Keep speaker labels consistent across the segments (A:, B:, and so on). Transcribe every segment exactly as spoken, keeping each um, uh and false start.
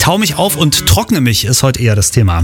A: Tau mich auf und trockne mich ist heute eher das Thema.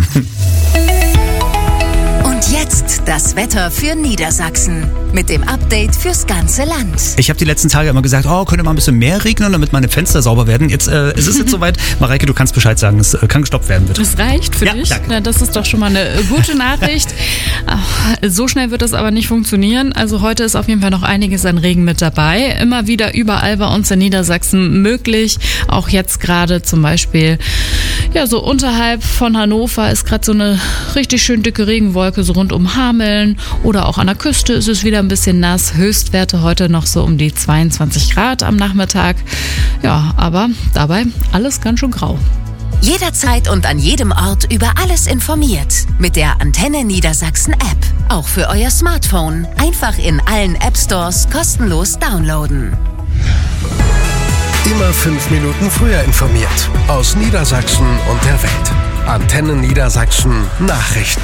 B: Und jetzt das Wetter für Niedersachsen mit dem Update fürs ganze Land.
A: Ich habe die letzten Tage immer gesagt, oh, könnte mal ein bisschen mehr regnen, damit meine Fenster sauber werden. Jetzt äh, ist es jetzt soweit. Mareike, du kannst Bescheid sagen, es äh, kann gestoppt werden, bitte.
C: Das reicht für
A: ja,
C: dich?
A: Danke.
C: Na, das ist doch schon mal eine gute Nachricht. Ach, so schnell wird das aber nicht funktionieren. Also heute ist auf jeden Fall noch einiges an Regen mit dabei. Immer wieder überall bei uns in Niedersachsen möglich. Auch jetzt gerade zum Beispiel, ja, so unterhalb von Hannover ist gerade so eine richtig schön dicke Regenwolke, so rund um Hameln. Oder auch an der Küste ist es wieder ein bisschen nass. Höchstwerte heute noch so um die zweiundzwanzig Grad am Nachmittag. Ja, aber dabei alles ganz schön grau.
B: Jederzeit und an jedem Ort über alles informiert. Mit der Antenne Niedersachsen App. Auch für euer Smartphone. Einfach in allen App Stores kostenlos downloaden.
D: Immer fünf Minuten früher informiert. Aus Niedersachsen und der Welt. Antenne Niedersachsen Nachrichten.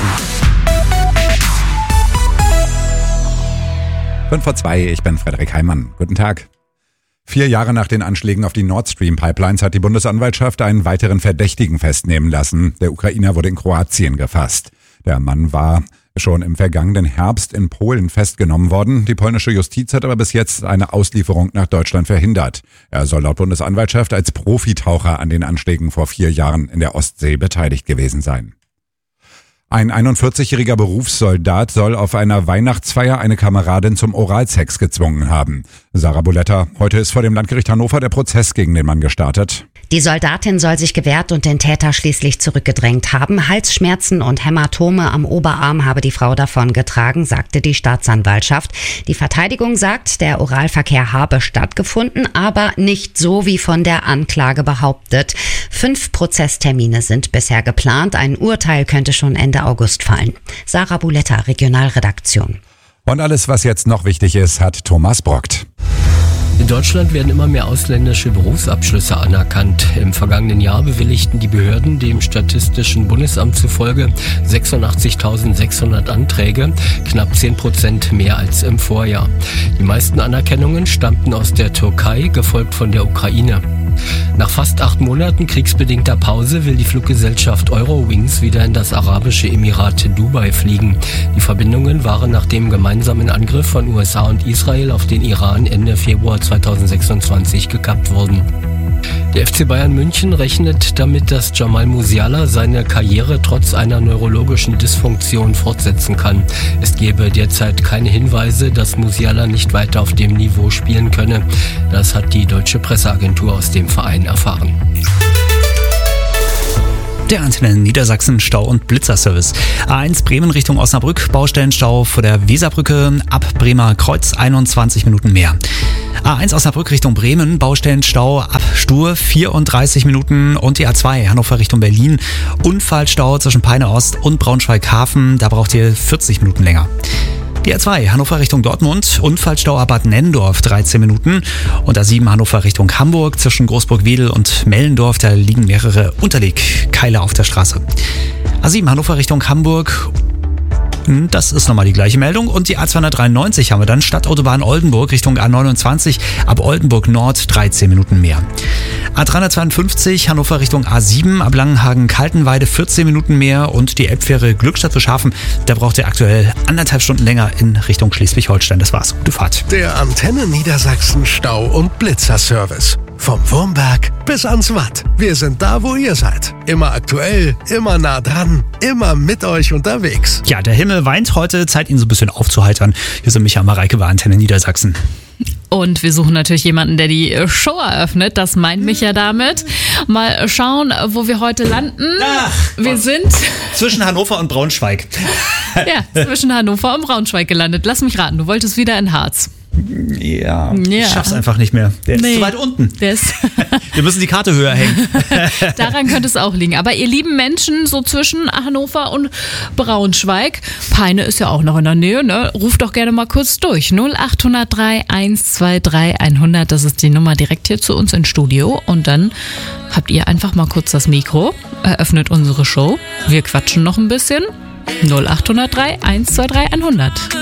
E: fünf vor zwei, ich bin Frederik Heimann. Guten Tag. Vier Jahre nach den Anschlägen auf die Nord Stream Pipelines hat die Bundesanwaltschaft einen weiteren Verdächtigen festnehmen lassen. Der Ukrainer wurde in Kroatien gefasst. Der Mann war schon im vergangenen Herbst in Polen festgenommen worden. Die polnische Justiz hat aber bis jetzt eine Auslieferung nach Deutschland verhindert. Er soll laut Bundesanwaltschaft als Profitaucher an den Anschlägen vor vier Jahren in der Ostsee beteiligt gewesen sein. Ein einundvierzigjähriger Berufssoldat soll auf einer Weihnachtsfeier eine Kameradin zum Oralsex gezwungen haben. Sarah Buletta, heute ist vor dem Landgericht Hannover der Prozess gegen den Mann gestartet.
F: Die Soldatin soll sich gewehrt und den Täter schließlich zurückgedrängt haben. Halsschmerzen und Hämatome am Oberarm habe die Frau davon getragen, sagte die Staatsanwaltschaft. Die Verteidigung sagt, der Oralverkehr habe stattgefunden, aber nicht so wie von der Anklage behauptet. Fünf Prozesstermine sind bisher geplant. Ein Urteil könnte schon Ende August fallen. Sarah Buletta, Regionalredaktion.
E: Und alles, was jetzt noch wichtig ist, hat Thomas Brockt.
G: In Deutschland werden immer mehr ausländische Berufsabschlüsse anerkannt. Im vergangenen Jahr bewilligten die Behörden dem Statistischen Bundesamt zufolge sechsundachtzigtausendsechshundert Anträge, knapp zehn Prozent mehr als im Vorjahr. Die meisten Anerkennungen stammten aus der Türkei, gefolgt von der Ukraine. Nach fast acht Monaten kriegsbedingter Pause will die Fluggesellschaft Eurowings wieder in das arabische Emirat Dubai fliegen. Die Verbindungen waren nach dem gemeinsamen Angriff von U S A und Israel auf den Iran Ende Februar zweitausendsechsundzwanzig gekappt worden. Der F C Bayern München rechnet damit, dass Jamal Musiala seine Karriere trotz einer neurologischen Dysfunktion fortsetzen kann. Es gebe derzeit keine Hinweise, dass Musiala nicht weiter auf dem Niveau spielen könne. Das hat die deutsche Presseagentur aus dem Verein erfahren.
A: Der Antenne Niedersachsen Stau- und Blitzerservice. A eins Bremen Richtung Osnabrück, Baustellenstau vor der Weserbrücke, ab Bremer Kreuz einundzwanzig Minuten mehr. A eins Osnabrück Richtung Bremen, Baustellenstau ab Stur vierunddreißig Minuten und die A zwei Hannover Richtung Berlin, Unfallstau zwischen Peine Ost und Braunschweig-Hafen, da braucht ihr vierzig Minuten länger. Die A zwei Hannover Richtung Dortmund, Unfallstau ab Bad Nennendorf dreizehn Minuten und A sieben Hannover Richtung Hamburg zwischen Großburg-Wedel und Mellendorf, da liegen mehrere Unterlegkeile auf der Straße. A sieben Hannover Richtung Hamburg, das ist nochmal die gleiche Meldung. Und die A zweihundertdreiundneunzig haben wir dann, Stadtautobahn Oldenburg Richtung A neunundzwanzig, ab Oldenburg Nord dreizehn Minuten mehr. A dreihundertzweiundfünfzig Hannover Richtung A sieben, ab Langenhagen-Kaltenweide vierzehn Minuten mehr und die Elbfähre Glückstadt zu Schafen, da braucht ihr aktuell anderthalb Stunden länger in Richtung Schleswig-Holstein. Das war's. Gute Fahrt.
D: Der Antenne Niedersachsen Stau- und Blitzerservice. Vom Wurmberg bis ans Watt. Wir sind da, wo ihr seid. Immer aktuell, immer nah dran, immer mit euch unterwegs.
A: Ja, der Himmel weint heute, Zeit ihn so ein bisschen aufzuheitern. Hier sind Micha und Mareike bei Antenne Niedersachsen.
C: Und wir suchen natürlich jemanden, der die Show eröffnet. Das meint mich ja damit. Mal schauen, wo wir heute landen.
A: Ach,
C: wir sind
A: zwischen Hannover und Braunschweig.
C: Ja, zwischen Hannover und Braunschweig gelandet. Lass mich raten, du wolltest wieder in Harz.
A: Ja,
C: ja.
A: Ich schaff's einfach nicht mehr. Der
C: nee,
A: ist zu weit unten.
C: Der ist
A: Wir müssen die Karte höher hängen.
C: Daran könnte es auch liegen. Aber ihr lieben Menschen, so zwischen Hannover und Braunschweig, Peine ist ja auch noch in der Nähe, ne? Ruft doch gerne mal kurz durch. null acht null drei eins zwei drei hundert, das ist die Nummer direkt hier zu uns ins Studio. Und dann habt ihr einfach mal kurz das Mikro, eröffnet unsere Show. Wir quatschen noch ein bisschen. null acht null drei eins zwei drei hundert.